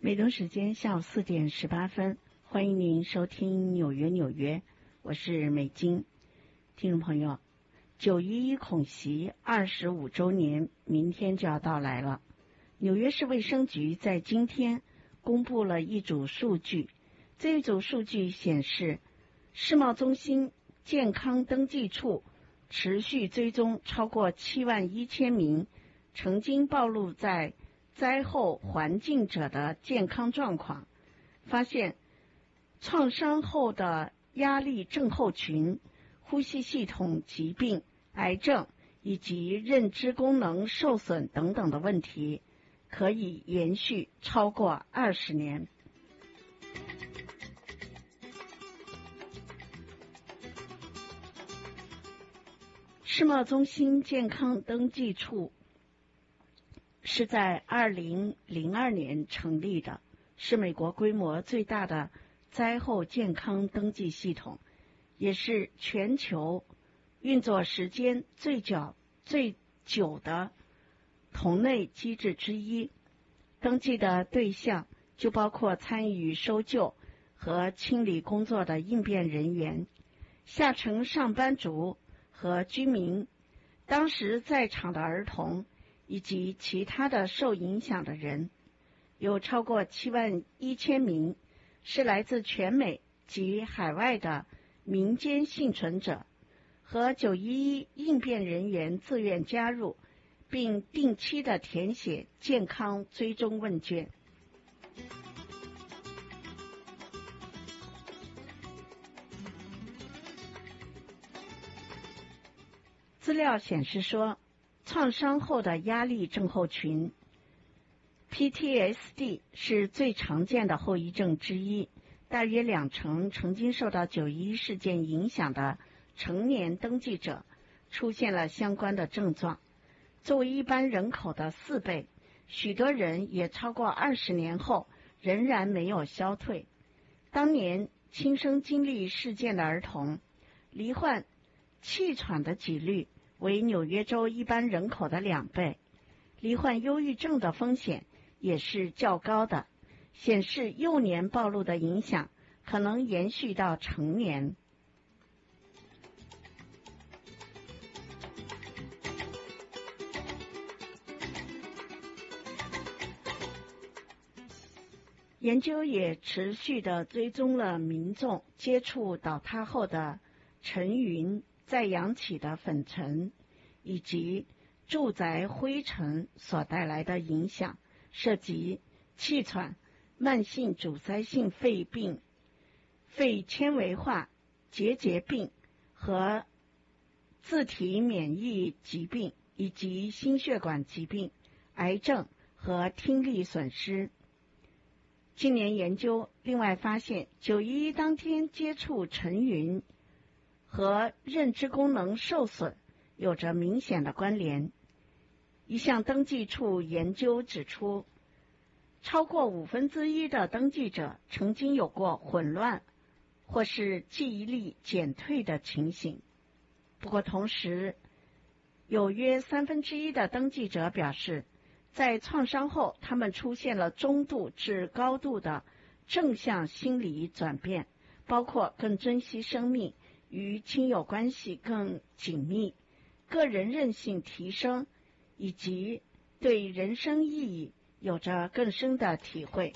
美东时间下午4点18分，欢迎您收听纽约，我是美金。听众朋友，911恐袭25周年明天就要到来了。纽约市卫生局在今天公布了一组数据，这一组数据显示，世贸中心健康登记处持续追踪超过71000名曾经暴露在灾后环境者的健康状况，发现创伤后的压力症候群、呼吸系统疾病、癌症以及认知功能受损等等的问题可以延续超过20年。世贸中心健康登记处是在2002年成立的，是美国规模最大的灾后健康登记系统，也是全球运作时间最久的同类机制之一。登记的对象就包括参与搜救和清理工作的应变人员、下层上班族和居民，当时在场的儿童以及其他的受影响的人。有超过71000名是来自全美及海外的民间幸存者和911应变人员自愿加入，并定期的填写健康追踪问卷。资料显示说，创伤后的压力症候群 PTSD 是最常见的后遗症之一，大约20%曾经受到911事件影响的成年登记者出现了相关的症状。作为一般人口的4倍，许多人也超过20年后仍然没有消退。当年亲身经历事件的儿童，罹患气喘的几率为纽约州一般人口的2倍，罹患忧郁症的风险也是较高的，显示幼年暴露的影响可能延续到成年。研究也持续地追踪了民众接触倒塌后的尘云再扬起的粉尘以及住宅灰尘所带来的影响，涉及气喘、慢性阻塞性肺病、肺纤维化结节病和自体免疫疾病，以及心血管疾病、癌症和听力损失。今年研究另外发现，911当天接触尘云和认知功能受损有着明显的关联。一项登记处研究指出，超过1/5的登记者曾经有过混乱或是记忆力减退的情形。不过同时，有约1/3的登记者表示，在创伤后他们出现了中度至高度的正向心理转变，包括更珍惜生命，与亲友关系更紧密，个人韧性提升，以及对人生意义有着更深的体会。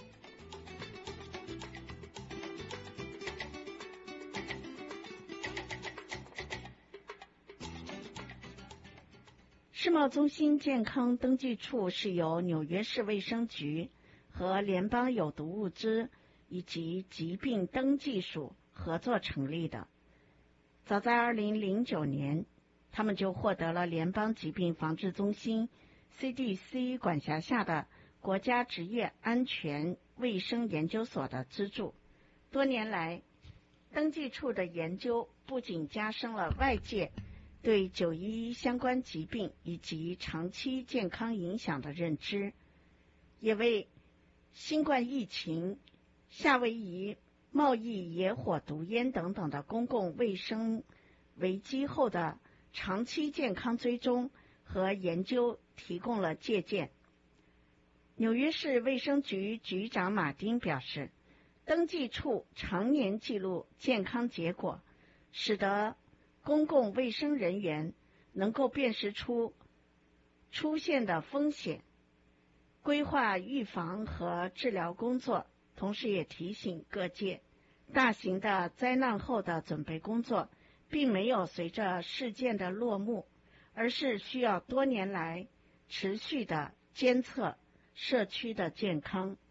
世贸中心健康登记处是由纽约市卫生局和联邦有毒物质以及疾病登记署合作成立的。早在2009年，他们就获得了联邦疾病防治中心 CDC 管辖下的国家职业安全卫生研究所的资助。多年来，登记处的研究不仅加深了外界对911相关疾病以及长期健康影响的认知，也为新冠疫情、夏威夷贸易野火毒烟等等的公共卫生危机后的长期健康追踪和研究提供了借鉴。 纽约市卫生局局长马丁表示，登记处常年记录健康结果，使得公共卫生人员能够辨识出现的风险，规划预防和治疗工作，同时也提醒各界，大型的灾难后的准备工作并没有随着事件的落幕，而是需要多年来持续的监测社区的健康。